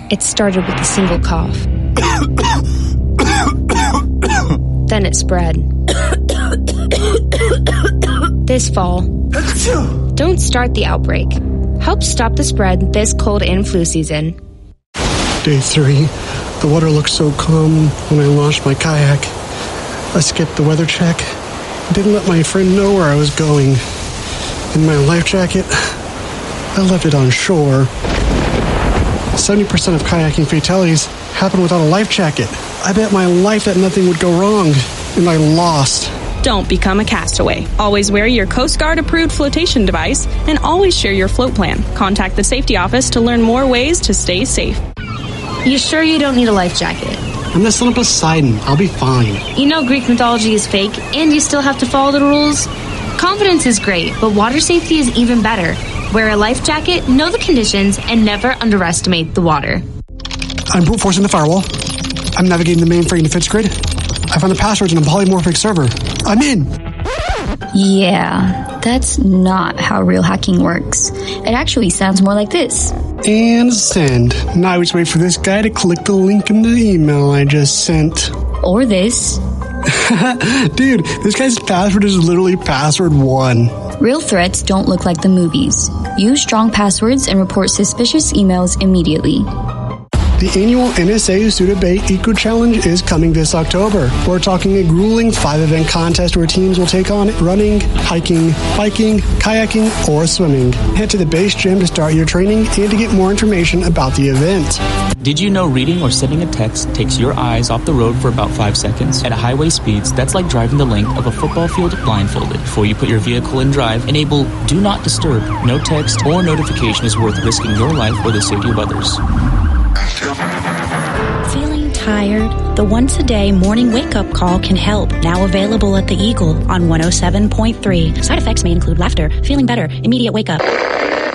It started with a single cough. Then it spread. This fall, don't start the outbreak. Help stop the spread this cold and flu season. Day 3. The water looked so calm when I launched my kayak. I skipped the weather check. Didn't let my friend know where I was going. In my life jacket, I left it on shore. 70% of kayaking fatalities happen without a life jacket. I bet my life that nothing would go wrong, and I lost. Don't become a castaway. Always wear your Coast Guard approved flotation device and always share your float plan. Contact the safety office to learn more ways to stay safe. You sure you don't need a life jacket? I'm the son of Poseidon. I'll be fine. You know Greek mythology is fake, and you still have to follow the rules? Confidence is great, but water safety is even better. Wear a life jacket, know the conditions, and never underestimate the water. I'm brute forcing the firewall. I'm navigating the mainframe defense grid. I found the passwords in a polymorphic server. I'm in! Yeah, that's not how real hacking works. It actually sounds more like this. And send. Now I just wait for this guy to click the link in the email I just sent. Or this. Dude, this guy's password is literally password 1. Real threats don't look like the movies. Use strong passwords and report suspicious emails immediately. The annual NSA Suda Bay Eco Challenge is coming this October. We're talking a grueling 5-event contest where teams will take on running, hiking, biking, kayaking, or swimming. Head to the base gym to start your training and to get more information about the event. Did you know reading or sending a text takes your eyes off the road for about 5 seconds? At highway speeds, that's like driving the length of a football field blindfolded. Before you put your vehicle in drive, enable Do Not Disturb. No text or notification is worth risking your life or the safety of others. Feeling tired? The once-a-day morning wake-up call can help. Now available at the Eagle on 107.3. Side effects may include laughter, feeling better, immediate wake-up.